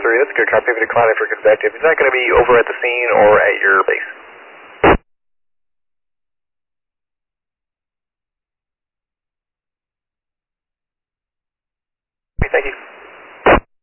3, that's a good copy. Declining for active. Is that going to be over at the scene or at your base? Thank you.